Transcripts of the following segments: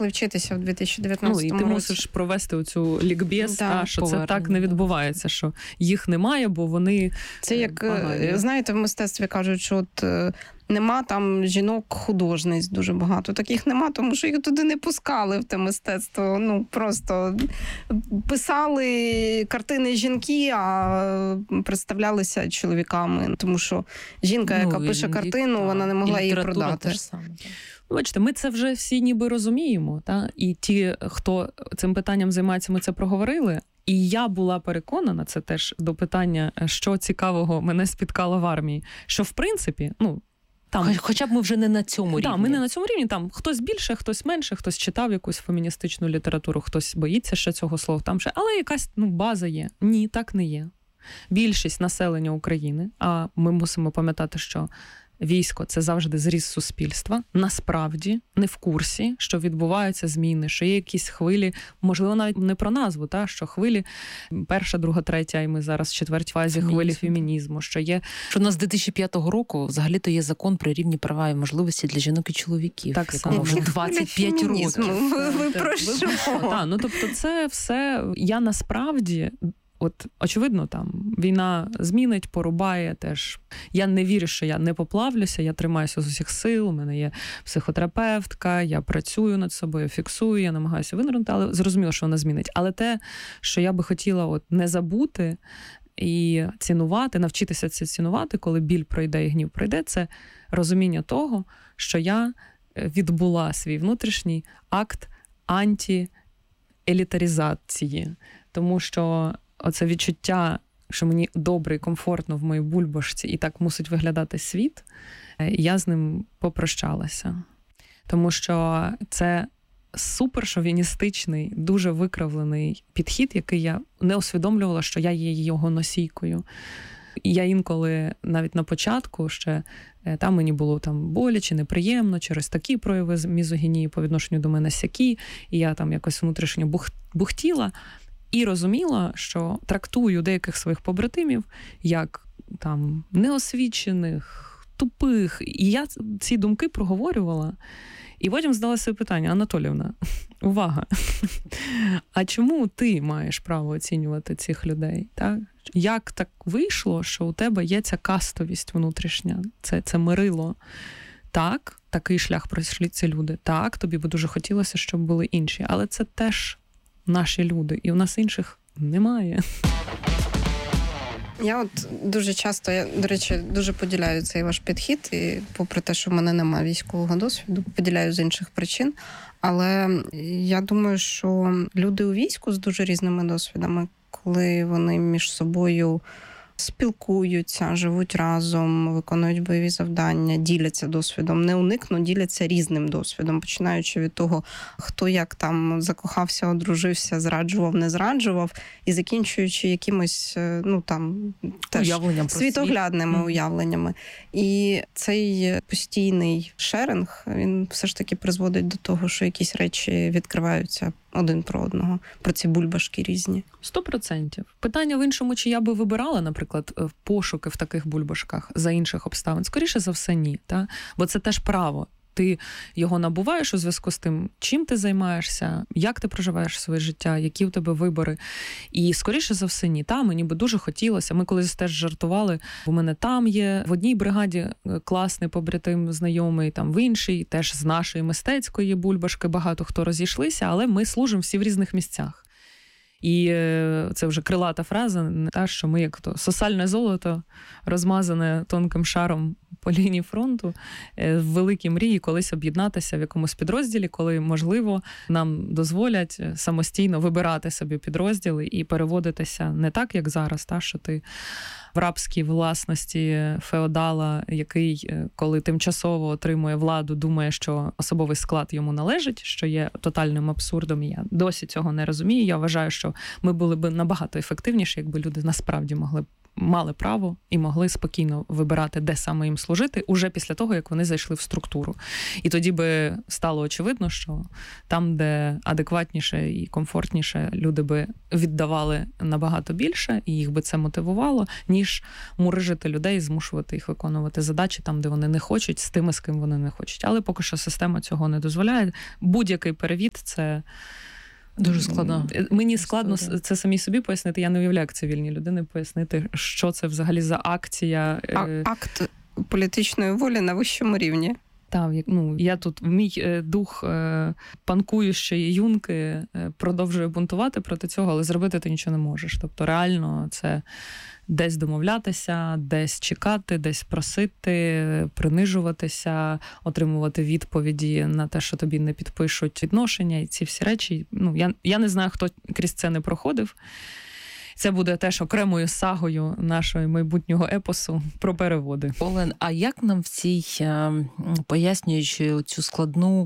пішли вчитися в 2019 році. І ти мусиш провести оцю лікбез, що це так не відбувається, що їх немає, бо вони це як, знаєте, в мистецтві кажуть, що от нема там жінок-художниць дуже багато. Таких нема, тому що їх туди не пускали в те мистецтво. Просто писали картини жінки, а представлялися чоловіками. Тому що жінка, яка пише картину, вона не могла її продати. Бачите, ми це вже всі ніби розуміємо, і ті, хто цим питанням займається, ми це проговорили. І я була переконана, це теж до питання, що цікавого мене спіткало в армії, що в принципі, там... Хоча б ми вже не на цьому рівні. Так, ми не на цьому рівні, там хтось більше, хтось менше, хтось читав якусь феміністичну літературу, хтось боїться ще цього слова, там ще, але якась база є. Ні, так не є. Більшість населення України, а ми мусимо пам'ятати, що військо – це завжди зріз суспільства, насправді не в курсі, що відбуваються зміни, що є якісь хвилі, можливо, навіть не про назву, що хвилі перша, друга, третя, і ми зараз в четвертій фазі хвилі фемінізму, що є... Що у нас з 2005 року взагалі-то є закон про рівні права і можливості для жінок і чоловіків, так якому вже 25 років. Ви про що? Тобто це все, я насправді... очевидно, там війна змінить, порубає теж. Я не вірю, що я не поплавлюся, я тримаюся з усіх сил, у мене є психотерапевтка, я працюю над собою, фіксую, я намагаюся винирнути, але зрозуміло, що вона змінить. Але те, що я би хотіла не забути і цінувати, навчитися це цінувати, коли біль пройде і гнів пройде, це розуміння того, що я відбула свій внутрішній акт антиелітаризації. Тому що оце відчуття, що мені добре і комфортно в моїй бульбашці і так мусить виглядати світ, я з ним попрощалася. Тому що це супершовіністичний, дуже викривлений підхід, який я не усвідомлювала, що я є його носійкою. І я інколи, навіть на початку, ще там мені було боляче, неприємно, через такі прояви мізогінії по відношенню до мене сякі, і я там якось внутрішньо бухтіла, і розуміла, що трактую деяких своїх побратимів як неосвічених, тупих. І я ці думки проговорювала. І потім задала собі питання: Анатоліївна, увага, а чому ти маєш право оцінювати цих людей? Так? Як так вийшло, що у тебе є ця кастовість внутрішня, це мирило? Так, такий шлях пройшли ці люди. Так, тобі би дуже хотілося, щоб були інші. Але це теж наші люди, і у нас інших немає. Я дуже часто, до речі, дуже поділяю цей ваш підхід, і попри те, що в мене немає військового досвіду, поділяю з інших причин, але я думаю, що люди у війську з дуже різними досвідами, коли вони між собою спілкуються, живуть разом, виконують бойові завдання, діляться досвідом, не уникну, діляться різним досвідом, починаючи від того, хто як там закохався, одружився, зраджував, не зраджував, і закінчуючи якимось, теж світоглядними уявленнями. І цей постійний шеринг, він все ж таки призводить до того, що якісь речі відкриваються один про одного, про ці бульбашки різні. 100%. Питання в іншому, чи я би вибирала, наприклад, пошуки в таких бульбашках за інших обставин? Скоріше за все, ні. Бо це теж право. Ти його набуваєш у зв'язку з тим, чим ти займаєшся, як ти проживаєш своє життя, які в тебе вибори. І скоріше за все, ні. Мені би дуже хотілося. Ми колись теж жартували, у мене там є, в одній бригаді класний побратим знайомий, там в іншій, теж з нашої мистецької бульбашки багато хто розійшлися, але ми служимо всі в різних місцях. І це вже крилата фраза, що ми як сосальне золото, розмазане тонким шаром по лінії фронту, в великій мрії колись об'єднатися в якомусь підрозділі, коли, можливо, нам дозволять самостійно вибирати собі підрозділи і переводитися не так, як зараз, що ти в рабській власності феодала, який, коли тимчасово отримує владу, думає, що особовий склад йому належить, що є тотальним абсурдом. Я досі цього не розумію. Я вважаю, що ми були б набагато ефективніші, якби люди насправді могли б мали право і могли спокійно вибирати, де саме їм служити, уже після того, як вони зайшли в структуру. І тоді би стало очевидно, що там, де адекватніше і комфортніше, люди би віддавали набагато більше, і їх би це мотивувало, ніж мурижити людей, змушувати їх виконувати задачі там, де вони не хочуть, з тими, з ким вони не хочуть. Але поки що система цього не дозволяє. Будь-який перевід – це дуже складно. Мені складно це самі собі пояснити. Я не уявляю, як цивільній людини пояснити, що це взагалі за акція. Акт політичної волі на вищому рівні. Так, я тут, мій дух панкуючої юнки продовжує бунтувати проти цього, але зробити ти нічого не можеш. Тобто реально це десь домовлятися, десь чекати, десь просити, принижуватися, отримувати відповіді на те, що тобі не підпишуть відношення, і ці всі речі. Я не знаю, хто крізь це не проходив. Це буде теж окремою сагою нашого майбутнього епосу про переводи. Олен, а як нам в цій, пояснюючи цю складну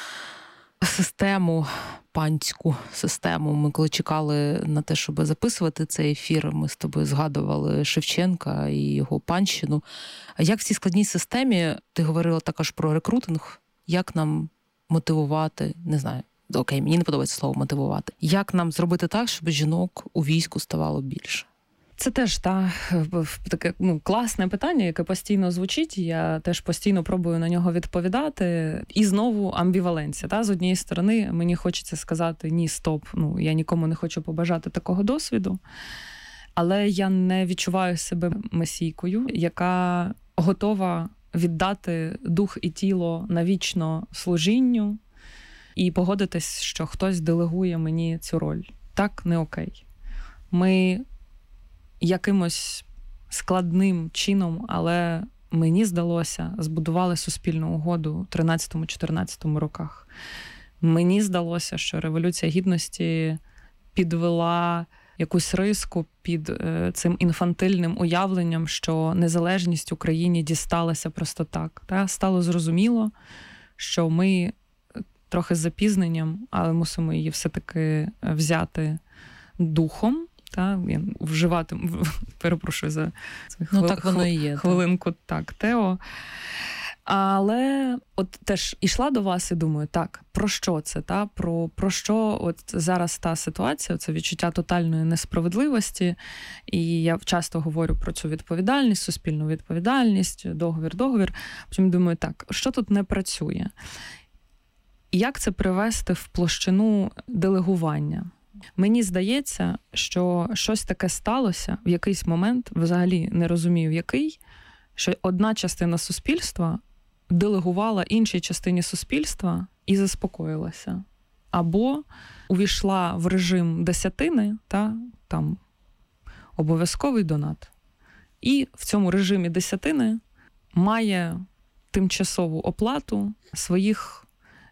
систему, панську систему, ми коли чекали на те, щоб записувати цей ефір, ми з тобою згадували Шевченка і його панщину. А як в цій складній системі, ти говорила також про рекрутинг, як нам мотивувати, не знаю, окей, мені не подобається слово мотивувати. Як нам зробити так, щоб жінок у війську ставало більше? Це теж таке класне питання, яке постійно звучить. Я теж постійно пробую на нього відповідати. І знову амбіваленція. З однієї сторони, мені хочеться сказати ні, стоп, я нікому не хочу побажати такого досвіду. Але я не відчуваю себе месійкою, яка готова віддати дух і тіло навічно служінню і погодитись, що хтось делегує мені цю роль. Так не окей. Ми якимось складним чином, але мені здалося, збудували суспільну угоду у 13-14 роках. Мені здалося, що Революція Гідності підвела якусь риску під цим інфантильним уявленням, що незалежність Україні дісталася просто так. Стало зрозуміло, що ми трохи з запізненням, але мусимо її все-таки взяти духом, вживати, перепрошую за так воно і є, хвилинку, так, Тео. Але от теж ішла до вас і думаю, так, про що це? Про що от зараз та ситуація, це відчуття тотальної несправедливості, і я часто говорю про цю відповідальність, суспільну відповідальність, договір. Потім думаю, так, що тут не працює? Як це привести в площину делегування? Мені здається, що щось таке сталося в якийсь момент, взагалі не розумію в який, що одна частина суспільства делегувала іншій частині суспільства і заспокоїлася. Або увійшла в режим десятини, там обов'язковий донат. І в цьому режимі десятини має тимчасову оплату своїх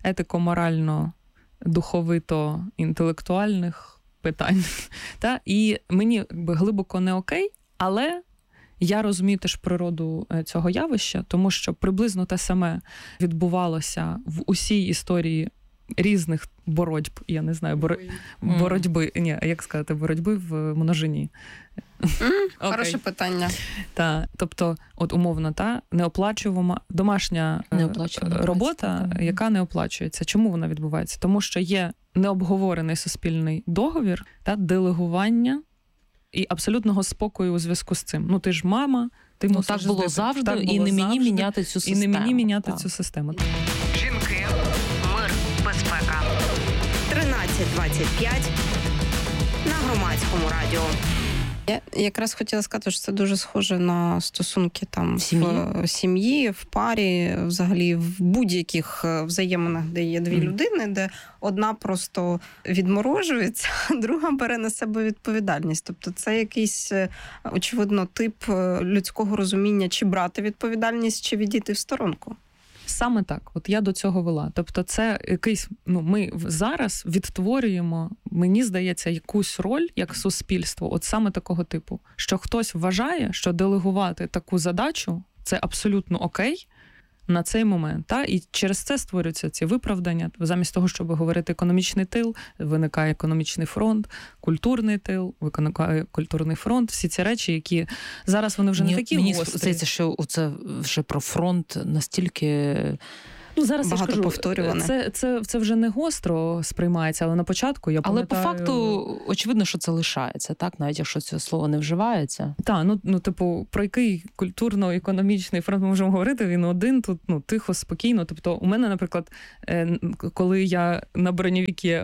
етико-морально-духовито-інтелектуальних питань. І мені глибоко не окей, але я розумію теж природу цього явища, тому що приблизно те саме відбувалося в усій історії різних боротьб, я не знаю, боротьби, як сказати, боротьби в множині. Хороше питання. Тобто, от умовно, неоплачувана домашня робота, яка не оплачується. Чому вона відбувається? Тому що є необговорений суспільний договір, делегування і абсолютного спокою у зв'язку з цим. Ти ж мама, ти мусиш... Так було завжди, і не мені міняти цю систему. І не мені міняти цю систему. Жінки, мир, безпека. 13:25 на Громадському радіо. Я якраз хотіла сказати, що це дуже схоже на стосунки в сім'ї, в парі, взагалі в будь-яких взаєминах, де є дві людини, де одна просто відморожується, а друга бере на себе відповідальність. Тобто це якийсь, очевидно, тип людського розуміння, чи брати відповідальність, чи відійти в сторонку. Саме так. От я до цього вела. Тобто це якийсь, ми зараз відтворюємо, мені здається, якусь роль як суспільство, от саме такого типу, що хтось вважає, що делегувати таку задачу – це абсолютно окей, на цей момент. Та? І через це створюються ці виправдання. Замість того, щоб говорити економічний тил, виникає економічний фронт, культурний тил, виникає культурний фронт. Всі ці речі, які зараз вони вже не такі мені гострі. здається, що це вже про фронт настільки... Зараз багато я ж кажу, повторюване. це вже не гостро сприймається, але на початку я пам'ятаю... Але по факту очевидно, що це лишається, так? Навіть якщо це слово не вживається. Так, типу, про який культурно-економічний фронт ми можемо говорити, він один тут, тихо, спокійно. Тобто у мене, наприклад, коли я на броньовіки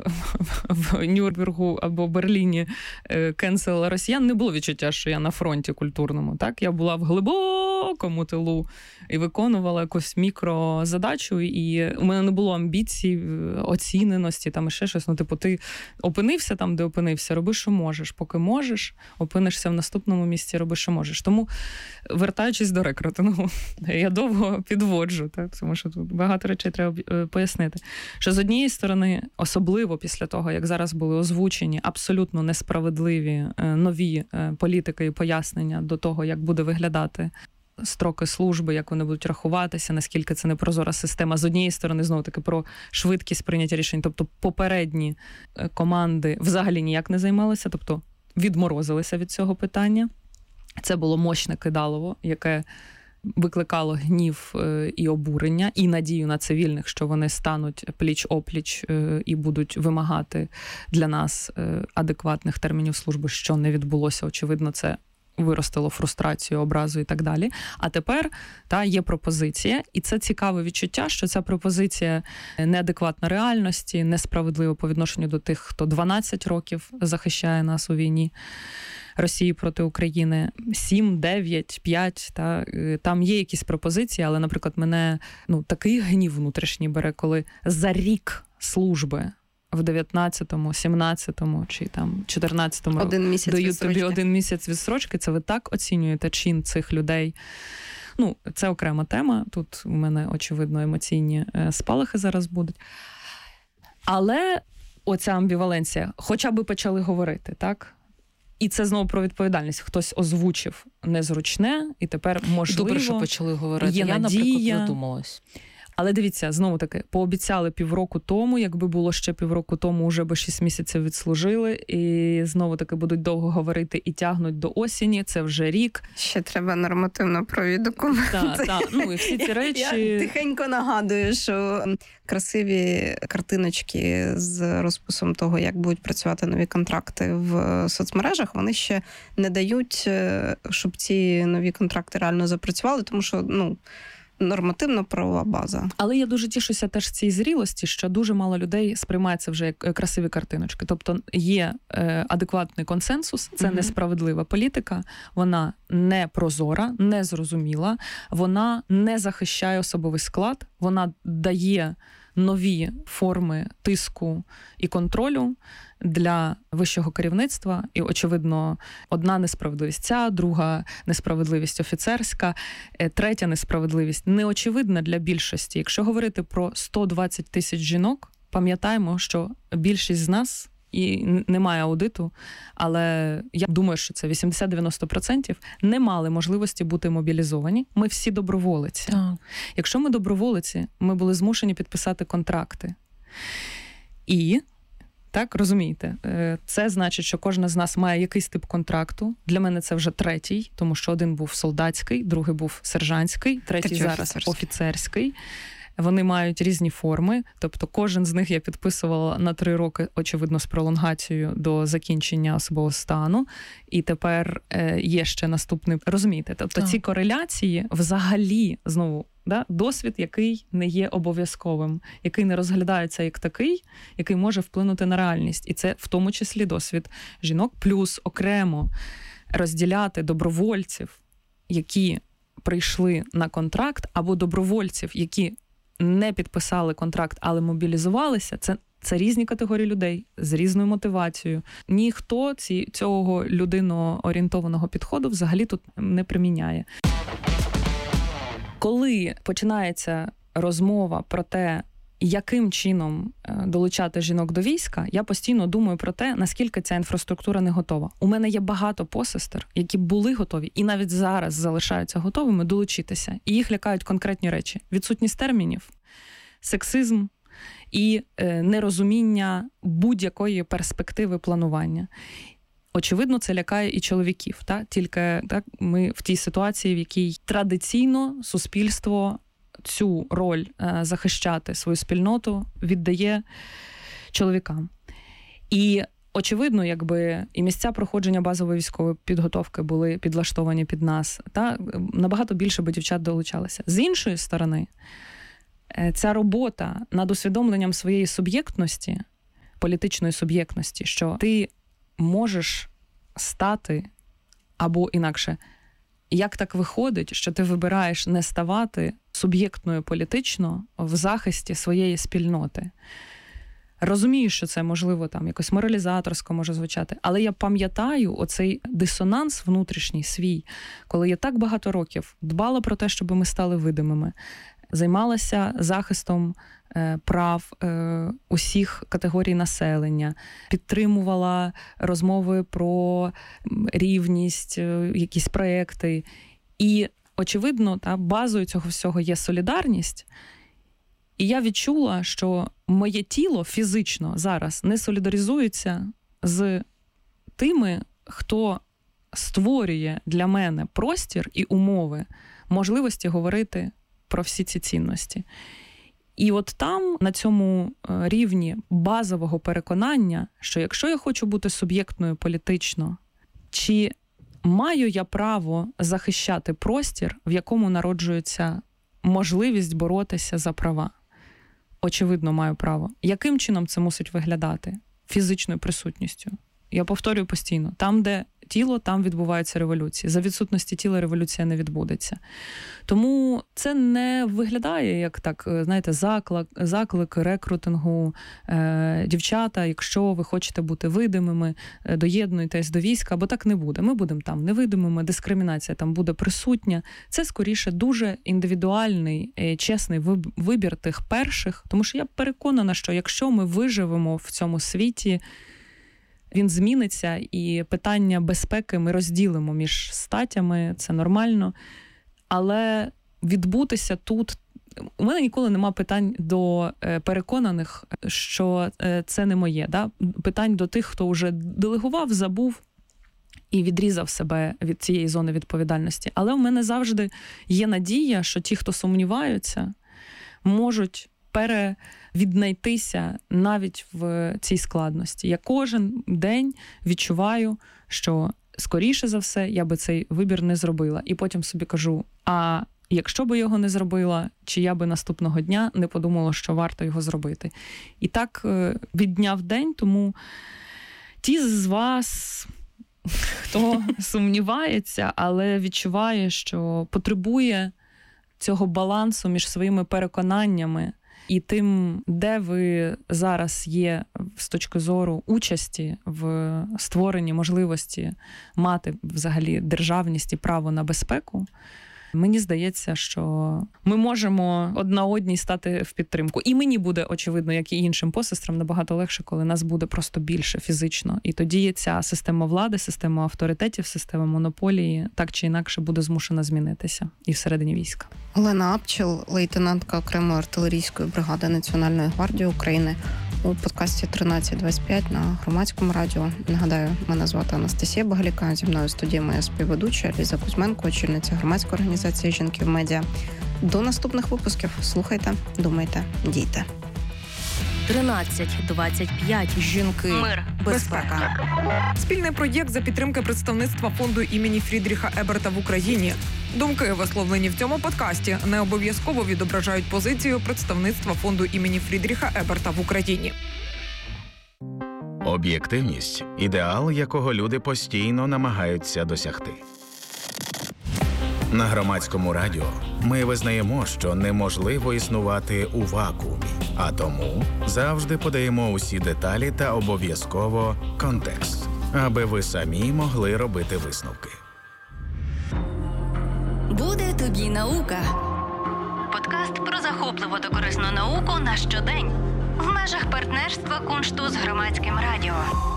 в Нюрнбергу або Берліні кенселила росіян, не було відчуття, що я на фронті культурному, так? Я була в глибокому тилу і виконувала якусь мікрозадачу, і у мене не було амбіцій, оціненості, там і ще щось. Типу, ти опинився там, де опинився, роби, що можеш. Поки можеш, опинишся в наступному місці, роби, що можеш. Тому, вертаючись до рекрутингу, я довго підводжу, так? Тому що тут багато речей треба пояснити. Що з однієї сторони, особливо після того, як зараз були озвучені абсолютно несправедливі нові політики і пояснення до того, як буде виглядати строки служби, як вони будуть рахуватися, наскільки це непрозора система. З однієї сторони, знову-таки, про швидкість прийняття рішень. Тобто попередні команди взагалі ніяк не займалися, тобто відморозилися від цього питання. Це було мощне кидалово, яке викликало гнів і обурення, і надію на цивільних, що вони стануть пліч-опліч і будуть вимагати для нас адекватних термінів служби, що не відбулося. Очевидно, це виростило фрустрацію, образу і так далі. А тепер є пропозиція, і це цікаве відчуття, що ця пропозиція неадекватна реальності, несправедлива по відношенню до тих, хто 12 років захищає нас у війні Росії проти України, 7, 9, 5, там є якісь пропозиції, але, наприклад, мене такий гнів внутрішній бере, коли за рік служби в 19-му, 17-му чи там 14-му дають тобі 1 місяць відстрочки. Це ви так оцінюєте чин цих людей? Це окрема тема. Тут у мене, очевидно, емоційні спалахи зараз будуть. Але оця амбіваленція, хоча б почали говорити, так? І це знову про відповідальність. Хтось озвучив незручне, і тепер, можливо, добре, що почали говорити. Є я, надія. Наприклад, задумалась. Але дивіться, знову-таки, пообіцяли півроку тому, якби було ще півроку тому, вже би 6 місяців відслужили, і знову-таки будуть довго говорити і тягнуть до осені, це вже рік. Ще треба нормативно-правові документи. Так. І всі ці речі... Я тихенько нагадую, що красиві картиночки з розписом того, як будуть працювати нові контракти в соцмережах, вони ще не дають, щоб ці нові контракти реально запрацювали, тому що, нормативно-правова база. Але я дуже тішуся теж цій зрілості, що дуже мало людей сприймає це вже як красиві картиночки. Тобто є адекватний консенсус, це несправедлива політика, вона не прозора, не зрозуміла, вона не захищає особовий склад, вона дає нові форми тиску і контролю для вищого керівництва. І, очевидно, одна несправедливість ця, друга несправедливість офіцерська, третя несправедливість неочевидна для більшості. Якщо говорити про 120 тисяч жінок, пам'ятаємо, що більшість з нас, і немає аудиту, але я думаю, що це 80-90% не мали можливості бути мобілізовані. Ми всі доброволиці. Так. Якщо ми доброволиці, ми були змушені підписати контракти. І, так, розумієте, це значить, що кожна з нас має якийсь тип контракту. Для мене це вже третій, тому що один був солдатський, другий був сержантський, третій зараз офіцерський. Вони мають різні форми, тобто кожен з них я підписувала на 3 роки, очевидно, з пролонгацією до закінчення особового стану. І тепер є ще наступний, розумієте? Тобто ці кореляції взагалі, знову, досвід, який не є обов'язковим, який не розглядається як такий, який може вплинути на реальність. І це в тому числі досвід жінок, плюс окремо розділяти добровольців, які прийшли на контракт, або добровольців, які не підписали контракт, але мобілізувалися, це різні категорії людей з різною мотивацією. Ніхто цього людино-орієнтованого підходу взагалі тут не приміняє. Коли починається розмова про те, яким чином долучати жінок до війська, я постійно думаю про те, наскільки ця інфраструктура не готова. У мене є багато посестер, які були готові і навіть зараз залишаються готовими долучитися. І їх лякають конкретні речі. Відсутність термінів, сексизм і нерозуміння будь-якої перспективи планування. Очевидно, це лякає і чоловіків. Тільки ми в тій ситуації, в якій традиційно суспільство цю роль захищати свою спільноту віддає чоловікам. І, очевидно, якби і місця проходження базової військової підготовки були підлаштовані під нас, набагато більше би дівчат долучалися. З іншої сторони, ця робота над усвідомленням своєї суб'єктності, політичної суб'єктності, що ти можеш стати, або інакше, як так виходить, що ти вибираєш не ставати суб'єктною політично в захисті своєї спільноти. Розумію, що це, можливо, там якось моралізаторсько може звучати, але я пам'ятаю оцей дисонанс внутрішній свій, коли я так багато років дбала про те, щоб ми стали видимими, займалася захистом прав усіх категорій населення, підтримувала розмови про рівність, якісь проекти. І, очевидно, базою цього всього є солідарність. І я відчула, що моє тіло фізично зараз не солідаризується з тими, хто створює для мене простір і умови, можливості говорити про всі ці цінності. І от там, на цьому рівні базового переконання, що якщо я хочу бути суб'єктною політично, чи маю я право захищати простір, в якому народжується можливість боротися за права? Очевидно, маю право. Яким чином це мусить виглядати? Фізичною присутністю. Я повторюю постійно, там, де тіло, там відбуваються революції. За відсутності тіла революція не відбудеться. Тому це не виглядає як так, знаєте, заклик рекрутингу. Дівчата, якщо ви хочете бути видимими, доєднуйтесь до війська, бо так не буде. Ми будемо там невидимими, дискримінація там буде присутня. Це, скоріше, дуже індивідуальний, чесний вибір тих перших, тому що я переконана, що якщо ми виживемо в цьому світі, він зміниться, і питання безпеки ми розділимо між статями, це нормально. Але відбутися тут... У мене ніколи нема питань до переконаних, що це не моє. Питань до тих, хто вже делегував, забув і відрізав себе від цієї зони відповідальності. Але в мене завжди є надія, що ті, хто сумніваються, можуть перевіднайтися навіть в цій складності. Я кожен день відчуваю, що скоріше за все я би цей вибір не зробила. І потім собі кажу, а якщо би його не зробила, чи я би наступного дня не подумала, що варто його зробити. І так від дня в день, тому ті з вас, хто сумнівається, але відчуває, що потребує цього балансу між своїми переконаннями і тим, де ви зараз є з точки зору участі в створенні можливості мати взагалі державність і право на безпеку, мені здається, що ми можемо одна одній стати в підтримку. І мені буде, очевидно, як і іншим посестрам, набагато легше, коли нас буде просто більше фізично. І тоді ця система влади, система авторитетів, система монополії так чи інакше буде змушена змінитися і всередині війська. Олена Апчел, лейтенантка окремої артилерійської бригади Національної гвардії України, у подкасті 1325 на Громадському радіо. Нагадаю, мене звати Анастасія Багаліка, зі мною в студії моя співведуча Ліза Кузьменко, очільниця громадської організації «Жінки в медіа». До наступних випусків. Слухайте, думайте, дійте. 1325. Жінки. Мир. Безпека. Спільний проєкт за підтримки представництва фонду імені Фрідріха Еберта в Україні. Думки, висловлені в цьому подкасті, не обов'язково відображають позицію представництва фонду імені Фрідріха Еберта в Україні. Об'єктивність – ідеал, якого люди постійно намагаються досягти. На Громадському радіо ми визнаємо, що неможливо існувати у вакуумі, а тому завжди подаємо усі деталі та обов'язково контекст, аби ви самі могли робити висновки. Буде тобі наука. подкаст про захопливу та корисну науку на щодень в межах партнерства Куншту з Громадським радіо.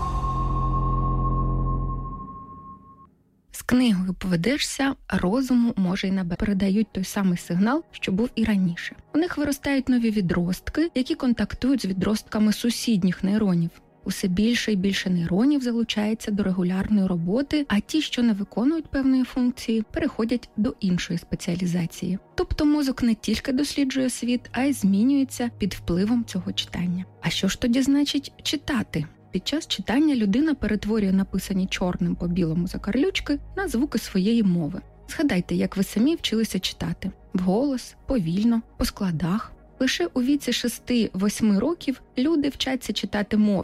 З книгою «Поведешся», розуму може й набе. Передають той самий сигнал, що був і раніше. У них виростають нові відростки, які контактують з відростками сусідніх нейронів. Усе більше і більше нейронів залучається до регулярної роботи, а ті, що не виконують певної функції, переходять до іншої спеціалізації. Тобто мозок не тільки досліджує світ, а й змінюється під впливом цього читання. А що ж тоді значить читати? Під час читання людина перетворює написані чорним по білому закарлючки на звуки своєї мови. Згадайте, як ви самі вчилися читати. Вголос, повільно, по складах. Лише у віці 6-8 років люди вчаться читати мовно.